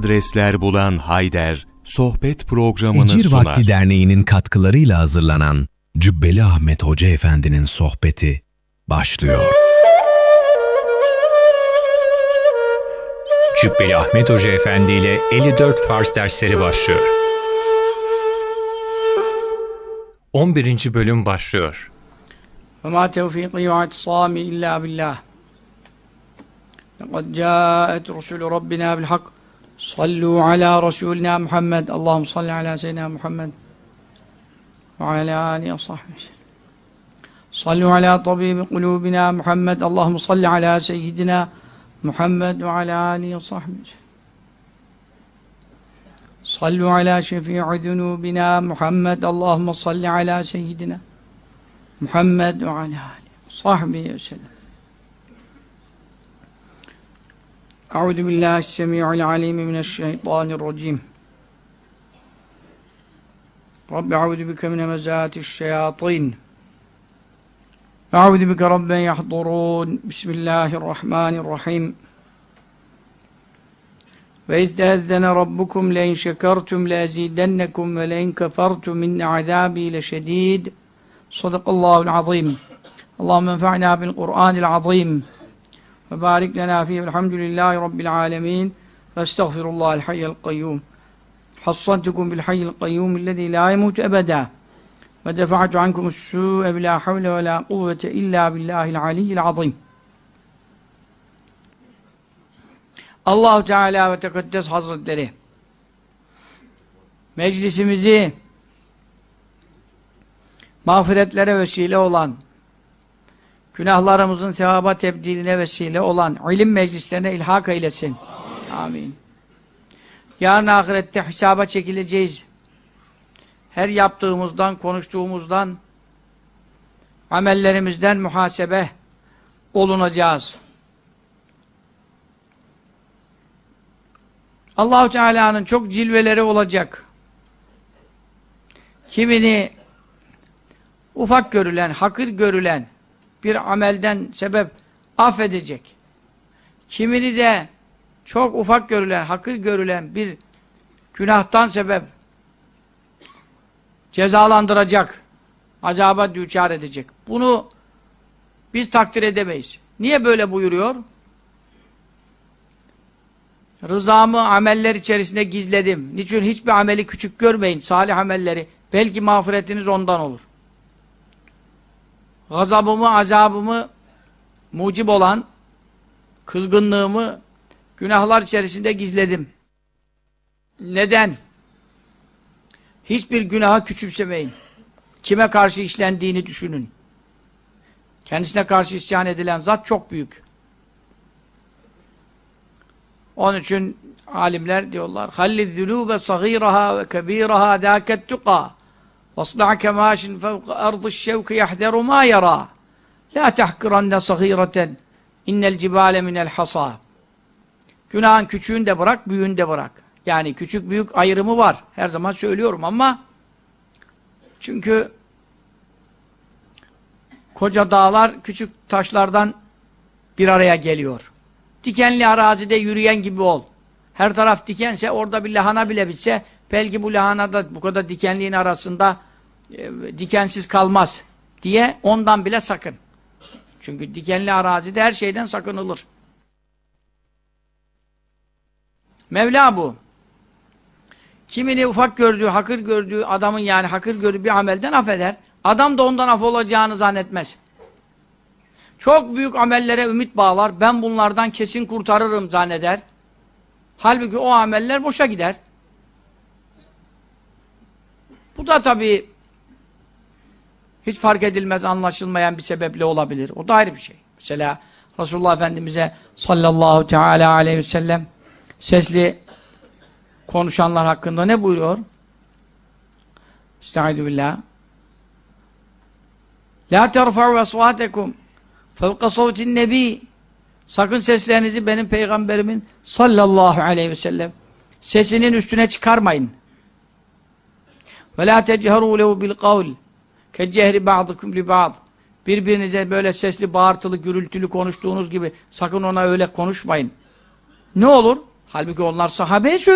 adresler bulan Hayder, sohbet programını İcir sunar. Vakti Derneği'nin katkılarıyla hazırlanan Cübbeli Ahmet Hoca Efendi'nin sohbeti başlıyor. Cübbeli Ahmet Hoca Efendi ile 54 Fars dersleri başlıyor. 11. bölüm başlıyor. وَمَا تَوْفِيقِي وَاعْتِصَامِي إِلَّا بِاللّٰهِ لَقَدْ جَاءَتْ رُسُلُ رَبِّنَا بِالْحَقِّ صَلُّوا عَلَى رَسُولِنَا مُحَمَّدٍ اللهم صل على سيدنا محمد وعلى آله وصحبه صلوا على طبيب قلوبنا محمد اللهم صل على سيدنا محمد وعلى آله وصحبه صلوا على شفيع ذنوبنا محمد اللهم صل على سيدنا محمد وعلى آله وصحبه وسلم أعوذ بالله السميع العليم من الشيطان الرجيم رب أعوذ بك من همزات الشياطين أعوذ بك رب يحضرون بسم الله الرحمن الرحيم وإذ تأذن ربكم لئن شكرتم لأزيدنكم ولئن كفرتم إن عذابي لشديد صدق الله العظيم اللهم انفعنا بالقرآن العظيم وبارك لنا فيه والحمد لله رب العالمين واستغفر الله الحي القيوم حصنتكم بالحي القيوم الذي لا يموت أبدا ودفعت عنكم السوء بلا حول ولا قوة إلا بالله العلي العظيم Allah-u Teala ve Tekaddes Hazretleri meclisimizi mağfiretlere vesile olan, günahlarımızın sevaba tebdiline vesile olan ilim meclislerine ilhak eylesin. Amin. Yarın ahirette hesaba çekileceğiz. Her yaptığımızdan, konuştuğumuzdan, amellerimizden muhasebe olunacağız. Allah-u Teala'nın çok cilveleri olacak. Kimini ufak görülen, hakir görülen bir amelden sebep affedecek. Kimini de çok ufak görülen, hakir görülen bir günahtan sebep cezalandıracak, azaba düçar edecek. Bunu biz takdir edemeyiz. Niye böyle buyuruyor? Rızamı ameller içerisinde gizledim. Niçin? Hiçbir ameli küçük görmeyin. Salih amelleri. Belki mağfiretiniz ondan olur. Gazabımı, azabımı mucib olan kızgınlığımı günahlar içerisinde gizledim. Neden? Hiçbir günaha küçümsemeyin. Kime karşı işlendiğini düşünün. Kendisine karşı isyan edilen zat çok büyük. Onun için alimler diyorlar halliz-zulûbe sagîraha ve kebîraha dâket-tuqâ وَاصْلَعْ كَمَاشٍ فَوْقَ أَرْضِ الشَّوْكِ يَحْدَرُ مَا يَرَى لَا تَحْقِرَنَّ صَغِيرَةً اِنَّ الْجِبَالَ مِنَ الْحَصَى Günahın küçüğünü de bırak, büyüğünü de bırak. Yani küçük büyük ayrımı var. Her zaman söylüyorum ama çünkü koca dağlar küçük taşlardan bir araya geliyor. Dikenli arazide yürüyen gibi ol. Her taraf dikense orada bir lahana bile bitse belki bu lahana da bu kadar dikenliğin arasında dikensiz kalmaz diye ondan bile sakın. Çünkü dikenli arazide her şeyden sakınılır. Mevla bu. Kimini ufak gördüğü, hakir gördüğü adamın yani hakir gördüğü bir amelden affeder. Adam da ondan af olacağını zannetmez. Çok büyük amellere ümit bağlar. Ben bunlardan kesin kurtarırım zanneder. Halbuki o ameller boşa gider. Bu da tabii hiç fark edilmez, anlaşılmayan bir sebeple olabilir. O da ayrı bir şey. Mesela Resulullah Efendimiz'e sallallahu teala aleyhi ve sellem sesli konuşanlar hakkında ne buyuruyor? Estaizu billah. La terfa'u esvâtekum fevka savtin nebi. Sakın seslerinizi benim peygamberimin sallallahu aleyhi ve sellem sesinin üstüne çıkarmayın. Ve la techeru lehu bil kavl kecehri ba'dukum li ba'd. Birbirinize böyle sesli, bağırtılı, gürültülü konuştuğunuz gibi sakın ona öyle konuşmayın. Ne olur? Halbuki onlar sahabeye söylüyor.